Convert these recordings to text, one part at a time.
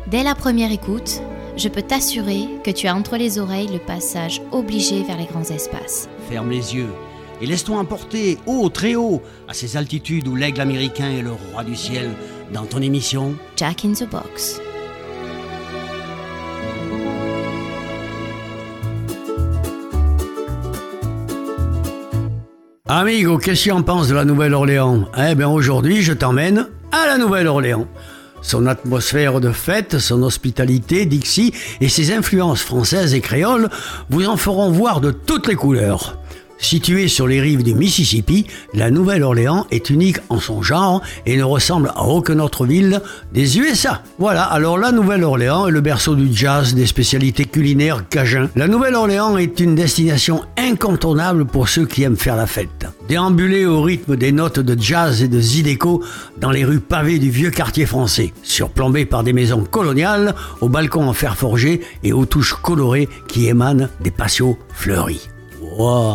Dès la première écoute, je peux t'assurer que tu as entre les oreilles le passage obligé vers les grands espaces. Ferme les yeux et laisse-toi emporter haut, très haut, à ces altitudes où l'aigle américain est le roi du ciel, dans ton émission Jack in the Box. Amigo, qu'est-ce que tu en penses de la Nouvelle-Orléans ? Eh bien aujourd'hui, je t'emmène à la Nouvelle-Orléans. Son atmosphère de fête, son hospitalité, Dixie et ses influences françaises et créoles vous en feront voir de toutes les couleurs. Située sur les rives du Mississippi, la Nouvelle-Orléans est unique en son genre et ne ressemble à aucune autre ville des USA. Voilà, alors la Nouvelle-Orléans est le berceau du jazz, des spécialités culinaires cajun. La Nouvelle-Orléans est une destination incontournable pour ceux qui aiment faire la fête. Déambuler au rythme des notes de jazz et de zydeco dans les rues pavées du vieux quartier français, surplombées par des maisons coloniales, aux balcons en fer forgé et aux touches colorées qui émanent des patios fleuris. Wow.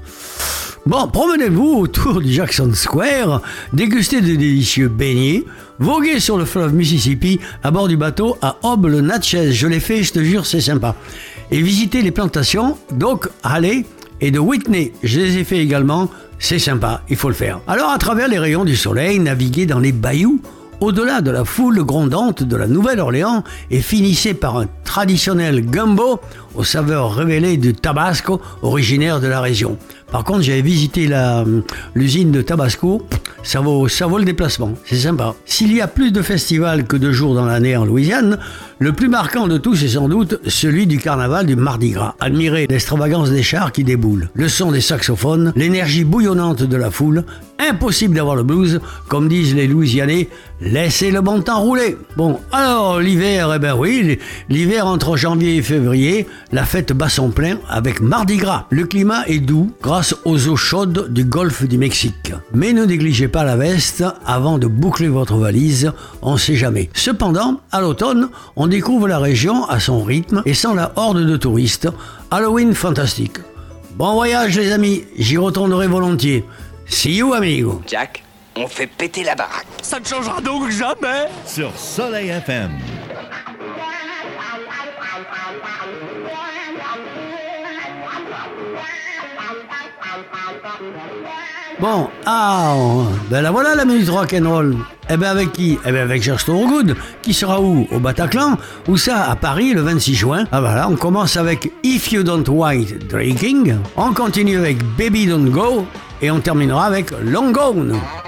Bon, promenez-vous autour du Jackson Square, dégustez de délicieux beignets, voguez sur le fleuve Mississippi à bord du bateau à Hoble-Natchez. Je l'ai fait, je te jure, c'est sympa. Et visitez les plantations d'Oak Halley et de Whitney. Je les ai fait également, c'est sympa, il faut le faire. Alors, à travers les rayons du soleil, naviguez dans les bayous, au-delà de la foule grondante de la Nouvelle-Orléans et finissez par un traditionnel gumbo aux saveurs révélées du Tabasco originaire de la région. Par contre, j'avais visité l'usine de Tabasco, ça vaut le déplacement, c'est sympa. S'il y a plus de festivals que de jours dans l'année en Louisiane, le plus marquant de tous est sans doute celui du carnaval du Mardi Gras. Admirez l'extravagance des chars qui déboulent, le son des saxophones, l'énergie bouillonnante de la foule. Impossible d'avoir le blues, comme disent les Louisianais, laissez le bon temps rouler. Bon, alors l'hiver, eh ben oui, l'hiver entre janvier et février, la fête bat son plein avec Mardi Gras. Le climat est doux grâce aux eaux chaudes du golfe du Mexique. Mais ne négligez pas la veste avant de boucler votre valise, on ne sait jamais. Cependant, à l'automne, on découvre la région à son rythme et sans la horde de touristes. Halloween fantastique. Bon voyage les amis, j'y retournerai volontiers. See you, amigo. Jack, on fait péter la baraque. Ça ne changera donc jamais. Sur Soleil FM. Bon, ben la voilà la minute rock'n'roll. Eh ben avec qui ? Eh ben avec George Thorogood, qui sera où ? Au Bataclan ? Ou ça, à Paris, le 26 juin. Ah voilà, on commence avec If You Don't Like Drinking, on continue avec Baby Don't Go, et on terminera avec Long Gone.